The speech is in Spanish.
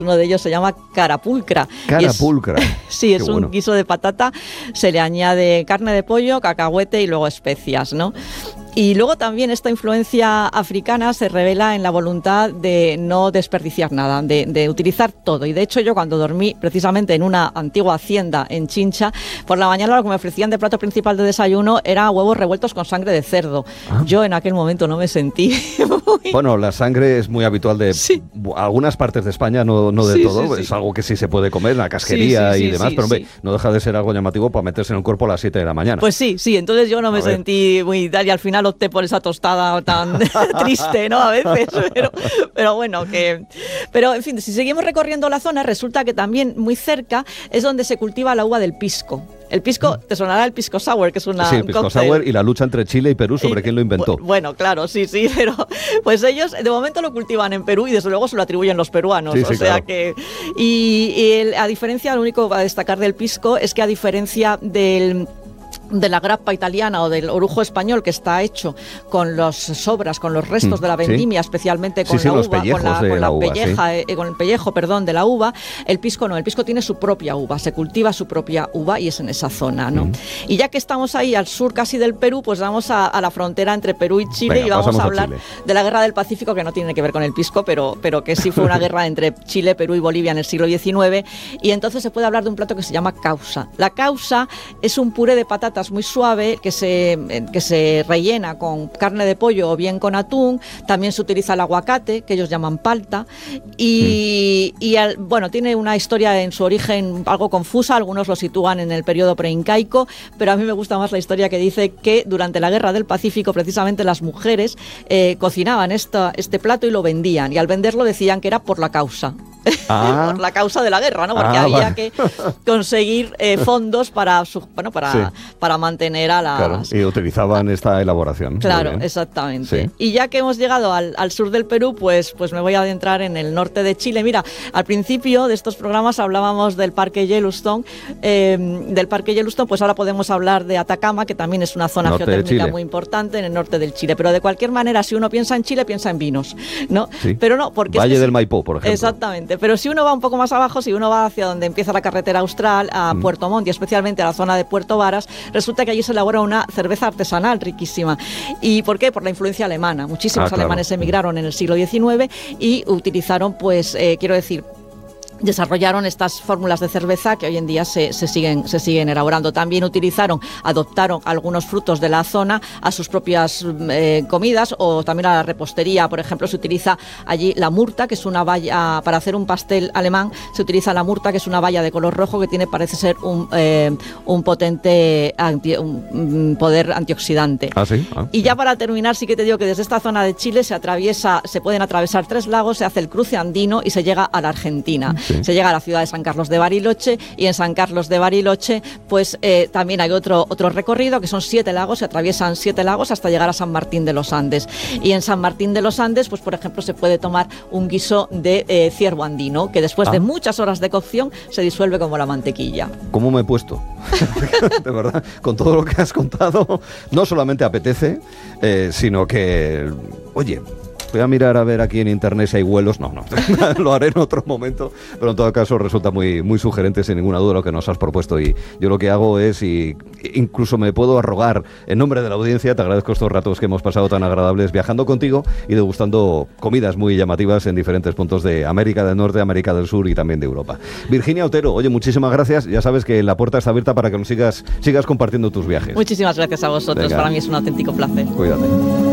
Uno de ellos se llama carapulcra. Carapulcra. Sí, es un guiso de patata, se le añade carne de pollo, cacahuete y luego especias, ¿no? Y luego también esta influencia africana se revela en la voluntad de no desperdiciar nada, de utilizar todo. Y de hecho yo cuando dormí precisamente en una antigua hacienda en Chincha, por la mañana lo que me ofrecían de plato principal de desayuno era huevos revueltos con sangre de cerdo. Yo en aquel momento no me sentí muy... Bueno, la sangre es muy habitual de algunas partes de España, no de todo. Es algo que sí se puede comer, la casquería y demás, pero hombre, no deja de ser algo llamativo para meterse en el cuerpo a las 7 de la mañana. Pues sí, entonces yo no me sentí muy tal y al final opté por esa tostada tan triste, ¿no? A veces, pero bueno, pero en fin, si seguimos recorriendo la zona, resulta que también muy cerca es donde se cultiva la uva del pisco. El pisco, te sonará el pisco sour, que es una... Sí, el pisco sour y la lucha entre Chile y Perú sobre quién lo inventó. Bueno, claro, sí, pero pues ellos de momento lo cultivan en Perú y desde luego se lo atribuyen los peruanos. Sí, claro. Que... a diferencia, lo único a destacar del pisco es que a diferencia de la grappa italiana o del orujo español, que está hecho con las sobras, con los restos de la vendimia, especialmente con la uva, con el pellejo, de la uva. El pisco no, el pisco tiene su propia uva, se cultiva su propia uva y es en esa zona, ¿no? Y ya que estamos ahí al sur casi del Perú, pues vamos a la frontera entre Perú y Chile. Venga, y vamos a hablar de la guerra del Pacífico, que no tiene que ver con el pisco, pero que sí fue una guerra entre Chile, Perú y Bolivia en el siglo XIX, y entonces se puede hablar de un plato que se llama causa. La causa es un puré de patatas muy suave que se rellena con carne de pollo o bien con atún. También se utiliza el aguacate, que ellos llaman palta, y tiene una historia en su origen algo confusa. Algunos lo sitúan en el periodo preincaico, pero a mí me gusta más la historia que dice que durante la Guerra del Pacífico precisamente las mujeres cocinaban este plato y lo vendían, y al venderlo decían que era por la causa. Por la causa de la guerra, ¿no? Porque había que conseguir fondos para mantener a las... Claro, y utilizaban esta elaboración. Claro, exactamente. Sí. Y ya que hemos llegado al sur del Perú, pues me voy a adentrar en el norte de Chile. Mira, al principio de estos programas hablábamos del Parque Yellowstone. Pues ahora podemos hablar de Atacama, que también es una zona geotérmica muy importante en el norte del Chile. Pero de cualquier manera, si uno piensa en Chile, piensa en vinos, ¿no? Sí. Pero no, porque... Valle del Maipú, por ejemplo. Exactamente. Pero si uno va un poco más abajo, si uno va hacia donde empieza la carretera austral, a Puerto Montt y especialmente a la zona de Puerto Varas, resulta que allí se elabora una cerveza artesanal riquísima. ¿Y por qué? Por la influencia alemana. Muchísimos alemanes emigraron en el siglo XIX y utilizaron, desarrollaron estas fórmulas de cerveza que hoy en día se siguen elaborando. También adoptaron algunos frutos de la zona a sus propias comidas, o también a la repostería. Por ejemplo, se utiliza allí la murta, que es una baya, para hacer un pastel alemán, se utiliza la murta, que es una baya de color rojo que parece ser un potente un poder antioxidante. ¿Sí? Y ya para terminar, sí que te digo que desde esta zona de Chile se pueden atravesar 3 lagos, se hace el cruce andino y se llega a la Argentina. Sí. Se llega a la ciudad de San Carlos de Bariloche, y en San Carlos de Bariloche también hay otro recorrido, que son 7 lagos, se atraviesan 7 lagos hasta llegar a San Martín de los Andes. Y en San Martín de los Andes, pues por ejemplo, se puede tomar un guiso de ciervo andino, que después de muchas horas de cocción se disuelve como la mantequilla. ¿Cómo me he puesto? De verdad, con todo lo que has contado, no solamente apetece, sino que, oye... Voy a mirar a ver aquí en internet si hay vuelos. No, lo haré en otro momento, pero en todo caso resulta muy, muy sugerente, sin ninguna duda, lo que nos has propuesto. Y yo lo que hago es, y incluso me puedo arrogar en nombre de la audiencia, te agradezco estos ratos que hemos pasado tan agradables viajando contigo y degustando comidas muy llamativas en diferentes puntos de América del Norte, América del Sur y también de Europa. Virginia Otero, oye, muchísimas gracias. Ya sabes que la puerta está abierta para que nos sigas compartiendo tus viajes. Muchísimas gracias a vosotros. Venga. Para mí es un auténtico placer. Cuídate.